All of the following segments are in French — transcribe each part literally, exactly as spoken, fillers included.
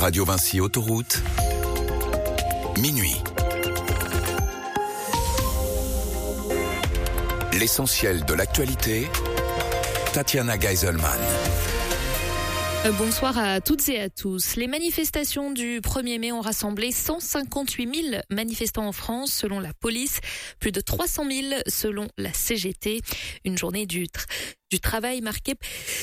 Radio Vinci Autoroute, minuit. L'essentiel de l'actualité, Tatiana Geiselman. Bonsoir à toutes et à tous. Les manifestations du premier mai ont rassemblé cent cinquante-huit mille manifestants en France selon la police, plus de trois cent mille selon la C G T. Une journée du, tra- du travail marquée...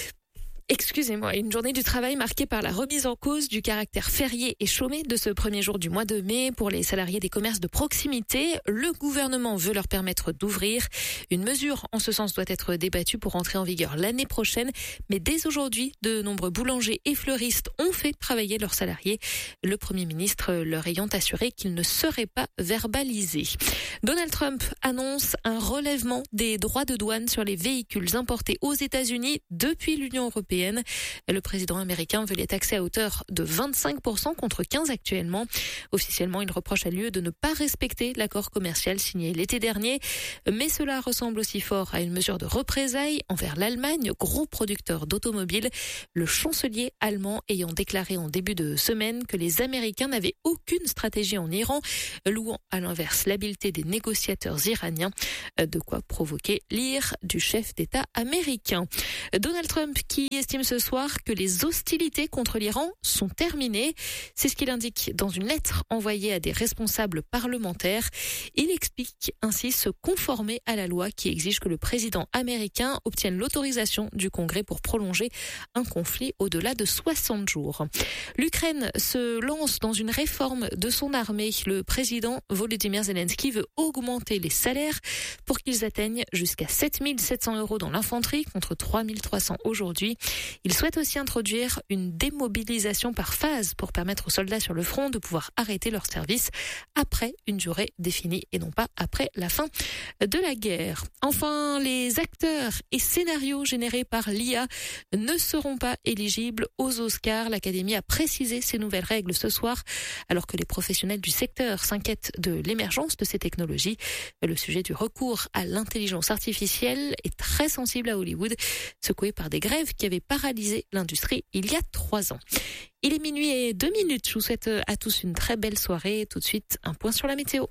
Excusez-moi, une journée du travail marquée par la remise en cause du caractère férié et chômé de ce premier jour du mois de mai pour les salariés des commerces de proximité. Le gouvernement veut leur permettre d'ouvrir. Une mesure en ce sens doit être débattue pour entrer en vigueur l'année prochaine. Mais dès aujourd'hui, de nombreux boulangers et fleuristes ont fait travailler leurs salariés. Le Premier ministre leur ayant assuré qu'il ne serait pas verbalisé. Donald Trump annonce un relèvement des droits de douane sur les véhicules importés aux États-Unis depuis l'Union européenne. Le président américain veut les taxer à hauteur de vingt-cinq pour cent contre quinze actuellement. Officiellement, il reproche à l'U E de ne pas respecter l'accord commercial signé l'été dernier. Mais cela ressemble aussi fort à une mesure de représailles envers l'Allemagne, gros producteur d'automobiles. Le chancelier allemand ayant déclaré en début de semaine que les Américains n'avaient aucune stratégie en Iran, louant à l'inverse l'habileté des négociateurs iraniens. De quoi provoquer l'ire du chef d'État américain. Donald Trump qui estime ce soir que les hostilités contre l'Iran sont terminées. C'est ce qu'il indique dans une lettre envoyée à des responsables parlementaires. Il explique ainsi se conformer à la loi qui exige que le président américain obtienne l'autorisation du Congrès pour prolonger un conflit au-delà de soixante jours. L'Ukraine se lance dans une réforme de son armée. Le président Volodymyr Zelensky veut augmenter les salaires pour qu'ils atteignent jusqu'à sept mille sept cents euros dans l'infanterie contre trois mille trois cents aujourd'hui. Il souhaite aussi introduire une démobilisation par phase pour permettre aux soldats sur le front de pouvoir arrêter leur service après une durée définie et non pas après la fin de la guerre. Enfin, les acteurs et scénarios générés par l'I A ne seront pas éligibles aux Oscars. L'Académie a précisé ces nouvelles règles ce soir alors que les professionnels du secteur s'inquiètent de l'émergence de ces technologies. Le sujet du recours à l'intelligence artificielle est très sensible à Hollywood, secoué par des grèves qui avaient paralysé l'industrie il y a trois ans. Il est minuit et deux minutes. Je vous souhaite à tous une très belle soirée. Tout de suite, un point sur la météo.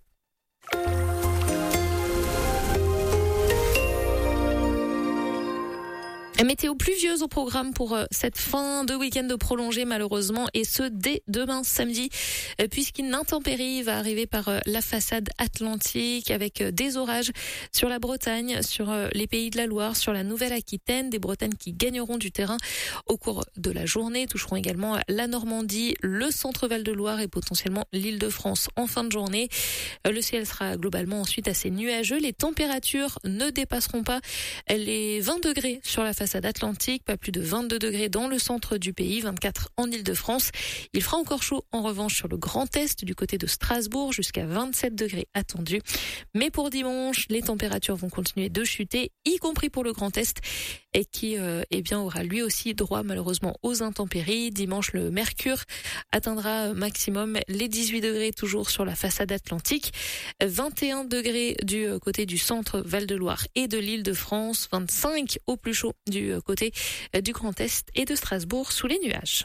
Météo pluvieuse au programme pour cette fin de week-end prolongé malheureusement et ce dès demain samedi puisqu'une intempérie va arriver par la façade atlantique avec des orages sur la Bretagne, sur les Pays de la Loire, sur la Nouvelle-Aquitaine, des Bretagnes qui gagneront du terrain au cours de la journée, toucheront également la Normandie, le centre Val-de-Loire et potentiellement l'Île-de-France en fin de journée. Le ciel sera globalement ensuite assez nuageux, les températures ne dépasseront pas les vingt degrés sur la façade Atlantique, pas plus de vingt-deux degrés dans le centre du pays, vingt-quatre en Île-de-France. Il fera encore chaud en revanche sur le Grand Est du côté de Strasbourg, jusqu'à vingt-sept degrés attendus. Mais pour dimanche, les températures vont continuer de chuter, y compris pour le Grand Est, et qui euh, eh bien, aura lui aussi droit malheureusement aux intempéries. Dimanche, le mercure atteindra maximum les dix-huit degrés toujours sur la façade atlantique, vingt et un degrés du côté du centre Val-de-Loire et de l'Île-de-France, vingt-cinq au plus chaud du côté du Grand Est et de Strasbourg sous les nuages.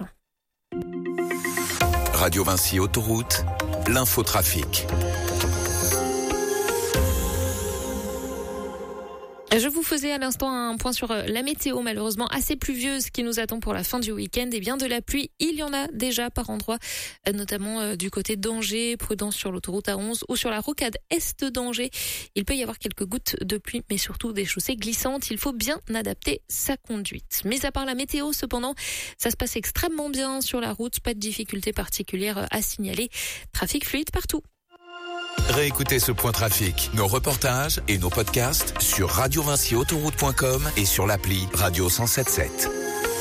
Radio Vinci Autoroute, l'infotrafic. Je vous faisais à l'instant un point sur la météo, malheureusement assez pluvieuse qui nous attend pour la fin du week-end. Et bien de la pluie, il y en a déjà par endroits, notamment du côté d'Angers, prudence sur l'autoroute A onze ou sur la rocade est d'Angers. Il peut y avoir quelques gouttes de pluie, mais surtout des chaussées glissantes. Il faut bien adapter sa conduite. Mais à part la météo, cependant, ça se passe extrêmement bien sur la route. Pas de difficultés particulières à signaler. Trafic fluide partout. Réécoutez ce point trafic, nos reportages et nos podcasts sur radio vinci autoroute point com et sur l'appli Radio cent soixante-dix-sept.